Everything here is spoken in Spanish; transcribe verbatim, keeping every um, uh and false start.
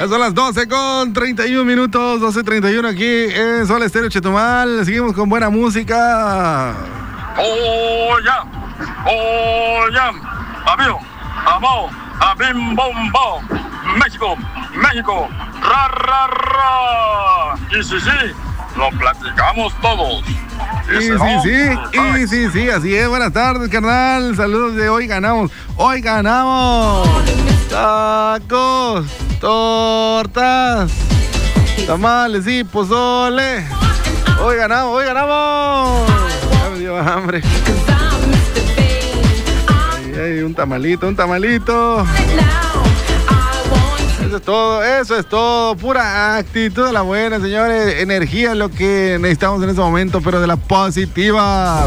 Son las doce con treinta y uno minutos, doce treinta y uno aquí en Sol Estéreo Chetumal. Seguimos con buena música. Oh, ya. Oh, ya. Amigo, amado, abim, bom, bom. México, México. Ra, ra, ra. Y sí, sí, lo platicamos todos. Y sí, sí, y sí, sí, así es. Buenas tardes, carnal. Saludos de Hoy Ganamos. Hoy ganamos. Tacos, tortas, tamales y pozole. Hoy ganamos, hoy ganamos. Ya me dio hambre. Ay, ay, un tamalito, un tamalito. Eso es todo, eso es todo. Pura actitud de la buena, señores. Energía es lo que necesitamos en este momento, pero de la positiva.